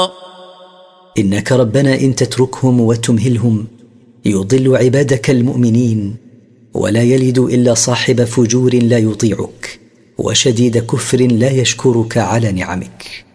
إنك ربنا إن تتركهم وتمهلهم يضل عبادك المؤمنين، ولا يلد إلا صاحب فجور لا يطيعك وشديد كفر لا يشكرك على نعمك.